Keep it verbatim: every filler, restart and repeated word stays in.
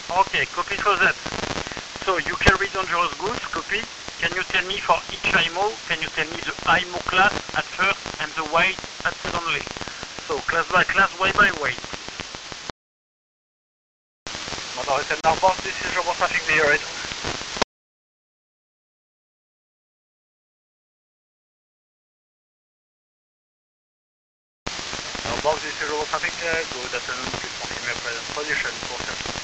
Okay, copy for that. So you carry dangerous goods, copy. Can you tell me for each I M O, can you tell me the I M O class at first and the weight at secondly? So class by class, weight by weight. Mother Hotel Northbound, this is Robot Traffic, be right. Northbound, this is Robot Traffic, uh, good afternoon, please confirm your present position for